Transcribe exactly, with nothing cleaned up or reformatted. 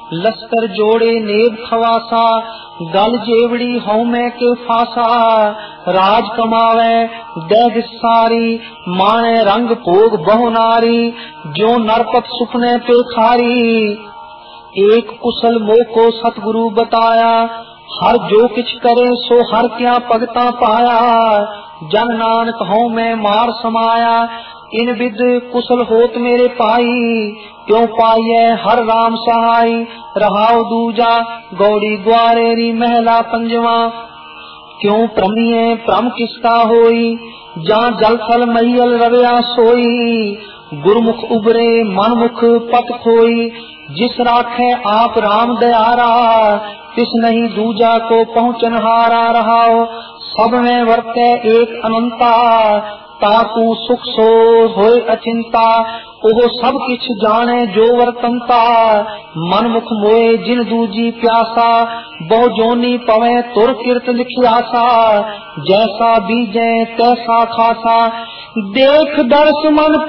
लश्कर जोड़े नेब खवासा, गल जेवड़ी हौमे के फासा। राज कमावे दैग सारी, माने रंग भोग बहु नारी। जो नरपत सुपने पे खारी, एक कुशल मोह को सतगुरु बताया। हर जो किछ करे सो हर क्या भगता पाया। जन नानक हूँ मैं मार समाया, इन विद कुशल होत मेरे पाई। क्यों पाइए हर राम सहाय, रहाओ दूजा गौड़ी ग्वारेरी महला पंजवा। क्यों प्रमिये प्रम किसका होई, जहाँ जल थल महियल रवया सोई। गुरमुख उबरे मनमुख पत खोई, जिस राखे आप राम दयारा। तिस नहीं दूजा को पहुँचन हारा रहाओ, सब में वर्ते एक अनंता। ताकू सुख सो होए अचिंता, ओहो सब किछ जाने जो वर्तनता। मनमुख मोए जिन दूजी प्यासा, बहु जोनी पवे तुर कीर्त लिखियासा। जैसा बीजे तैसा खासा, देख दर्श मन